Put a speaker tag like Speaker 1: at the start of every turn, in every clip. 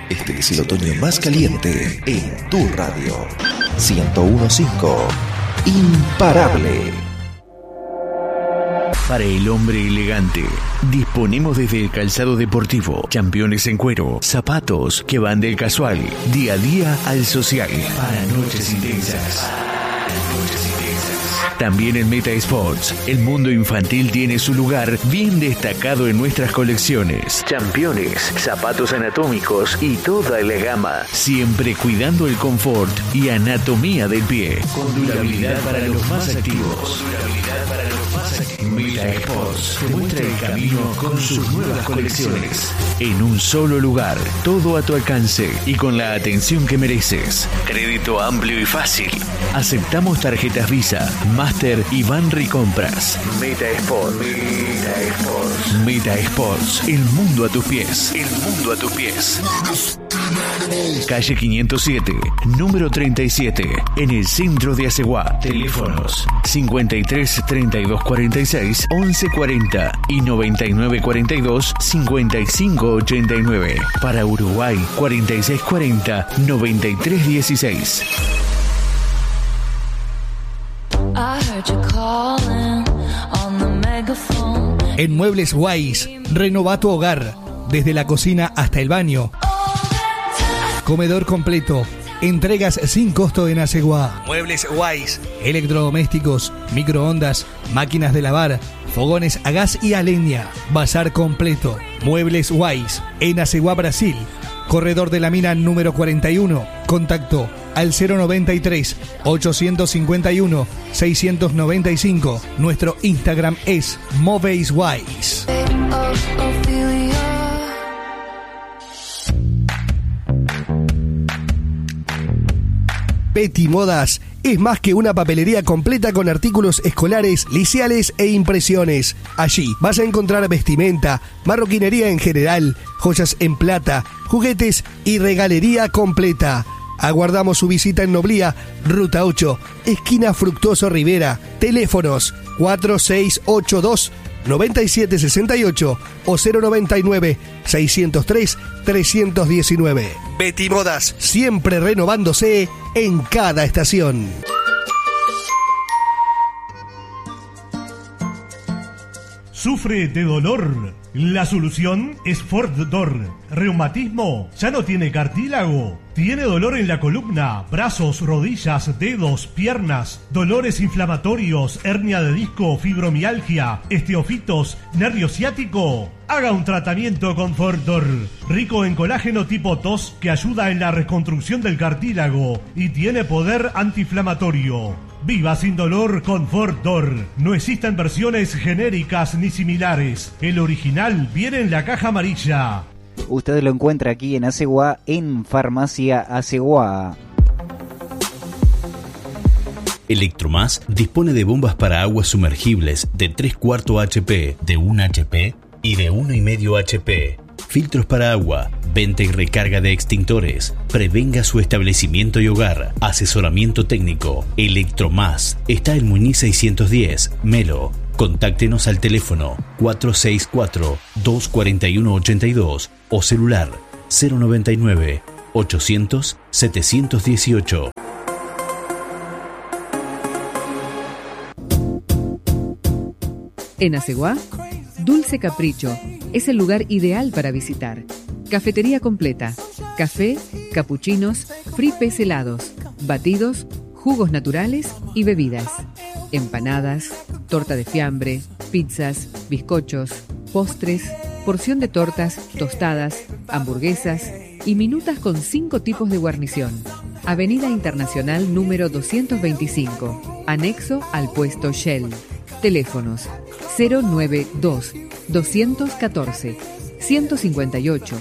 Speaker 1: Este es el otoño más caliente en tu radio. 101.5. Imparable.
Speaker 2: Para el hombre elegante, disponemos desde el calzado deportivo, championes en cuero, zapatos que van del casual, día a día al social, para noches intensas. También en Meta Sports, el mundo infantil tiene su lugar bien destacado en nuestras colecciones. Championes, zapatos anatómicos y toda la gama, siempre cuidando el confort y anatomía del pie. Con durabilidad para los más activos. Meta Sports te muestra el camino con sus nuevas colecciones. En un solo lugar, todo a tu alcance y con la atención que mereces. Crédito amplio y fácil. Aceptamos tarjetas Visa, Master y Banri Compras. Meta Sports. Meta Sports. Meta Sports. El mundo a tus pies. El mundo a tus pies. Calle 507, número 37, en el centro de Aceguá. Teléfonos 53 32 46 11 40 y 99 42 55 89. Para Uruguay 46 40 93 16.
Speaker 3: En Muebles Wise, renova tu hogar, desde la cocina hasta el baño. Comedor completo, entregas sin costo en Aceguá. Muebles Wise, electrodomésticos, microondas, máquinas de lavar, fogones a gas y a leña. Bazar completo. Muebles Wise, en Aceguá, Brasil. Corredor de la Mina número 41. Contacto al 093 851 695. Nuestro Instagram es MovesWise. Betty Modas es más que una papelería completa con artículos escolares, liceales e impresiones. Allí vas a encontrar vestimenta, marroquinería en general, joyas en plata, juguetes y regalería completa. Aguardamos su visita en Noblía, Ruta 8, esquina Fructuoso Rivera. Teléfonos 4682 9768 o 099 603 319. Betty Modas, siempre renovándose en cada estación.
Speaker 4: ¿Sufre de dolor? La solución es Fordor. ¿Reumatismo? ¿Ya no tiene cartílago? ¿Tiene dolor en la columna, brazos, rodillas, dedos, piernas? ¿Dolores inflamatorios, hernia de disco, fibromialgia, esteofitos, nervio ciático? Haga un tratamiento con Fordor, rico en colágeno tipo TOS que ayuda en la reconstrucción del cartílago y tiene poder antiinflamatorio. Viva sin dolor con Fordor. No existen versiones genéricas ni similares. El original viene en la caja amarilla.
Speaker 5: Usted lo encuentra aquí en Aceguá, en Farmacia Aceguá.
Speaker 6: Electromás dispone de bombas para aguas sumergibles de 3/4 HP, de 1 HP y de 1,5 HP. Filtros para agua, venta y recarga de extintores. Prevenga su establecimiento y hogar. Asesoramiento técnico. Electromás. Está en Muñiz 610, Melo. Contáctenos al teléfono 464-241-82 o celular 099-800-718.
Speaker 7: En Aceguá, Dulce Capricho es el lugar ideal para visitar. Cafetería completa, café, capuchinos, fripes helados, batidos, jugos naturales y bebidas. Empanadas, torta de fiambre, pizzas, bizcochos, postres, porción de tortas, tostadas, hamburguesas y minutas con 5 tipos de guarnición. Avenida Internacional número 225, anexo al puesto Shell. Teléfonos 092 214 158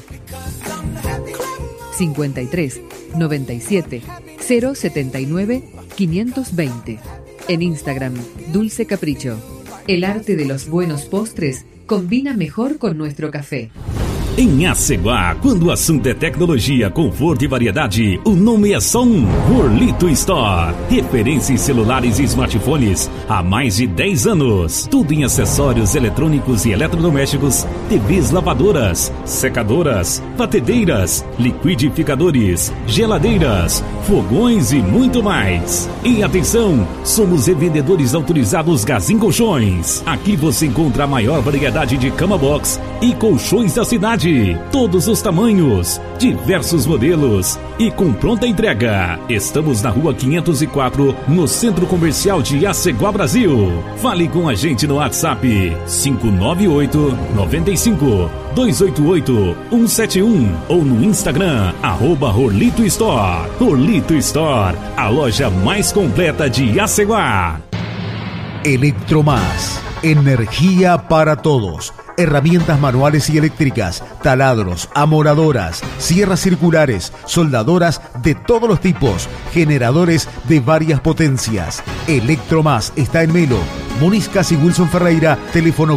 Speaker 7: 53 97 079 520. En Instagram, Dulce Capricho. El arte de los buenos postres combina mejor con nuestro café.
Speaker 8: Em Aceguá, quando o assunto é tecnologia, conforto e variedade, o nome é só um: Horlito Store. Referência em celulares e smartphones há mais de 10 anos. Tudo em acessórios eletrônicos e eletrodomésticos, TVs lavadoras, secadoras, batedeiras, liquidificadores, geladeiras, fogões e muito mais. E atenção, somos revendedores autorizados Gazin Colchões. Aqui você encontra a maior variedade de cama box e colchões da cidade. Todos os tamanhos, diversos modelos e com pronta entrega. Estamos na rua 504, no Centro Comercial de Aceguá, Brasil. Fale com a gente no WhatsApp 598 95 288 171 ou no Instagram @Horlito Store. Horlito Store, a loja mais completa de Aceguá.
Speaker 9: Electromás, energía para todos. Herramientas manuales y eléctricas, taladros, amoradoras, sierras circulares, soldadoras de todos los tipos, generadores de varias potencias. Electromás está en Melo, Muniscas y Wilson Ferreira, teléfono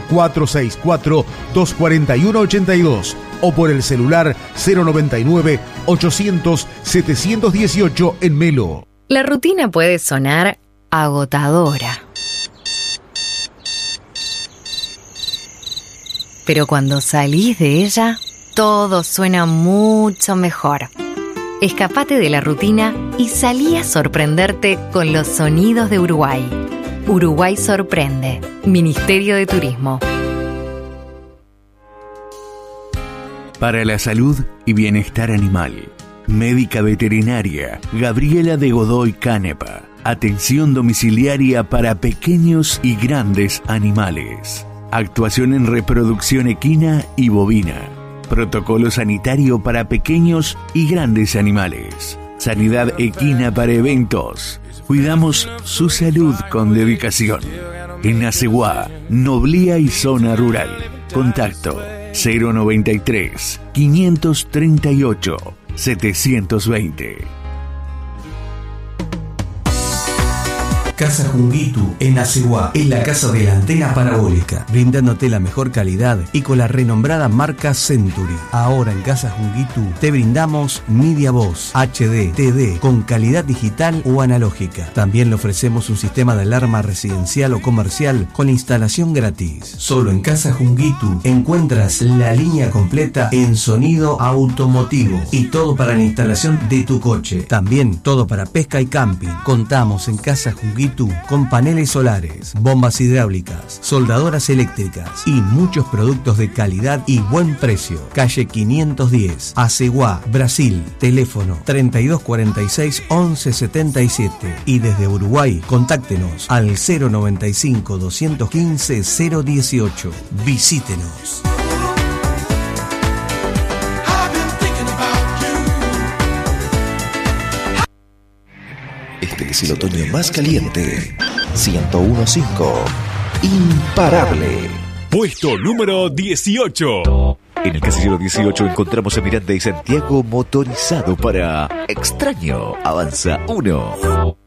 Speaker 9: 464-241-82 o por el celular 099-800-718 en Melo.
Speaker 10: La rutina puede sonar agotadora. Pero cuando salís de ella, todo suena mucho mejor. Escapate de la rutina y salí a sorprenderte con los sonidos de Uruguay. Uruguay sorprende. Ministerio de Turismo.
Speaker 2: Para la salud y bienestar animal. Médica veterinaria Gabriela de Godoy Canepa. Atención domiciliaria para pequeños y grandes animales. Actuación en reproducción equina y bovina. Protocolo sanitario para pequeños y grandes animales. Sanidad equina para eventos. Cuidamos su salud con dedicación. En Aceguá, Noblía y Zona Rural. Contacto 093 538 720.
Speaker 11: Casa Junguitu en Aceguá, en la casa de la antena parabólica, brindándote la mejor calidad y con la renombrada marca Century. Ahora en Casa Junguitu te brindamos Media Voz, HD, TD, con calidad digital o analógica. También le ofrecemos un sistema de alarma residencial o comercial con instalación gratis. Solo en Casa Junguitu encuentras la línea completa en sonido automotivo y todo para la instalación de tu coche. También todo para pesca y camping. Contamos en Casa Junguitu con paneles solares, bombas hidráulicas, soldadoras eléctricas y muchos productos de calidad y buen precio. Calle 510, Aceguá, Brasil. Teléfono 3246 1177. Y desde Uruguay, contáctenos al 095 215 018. Visítenos.
Speaker 1: Este es el otoño más caliente. 101.5. Imparable.
Speaker 8: Puesto número 18.
Speaker 12: En el casillero 18 encontramos a Miranda y Santiago motorizado para Extraño. Avanza 1.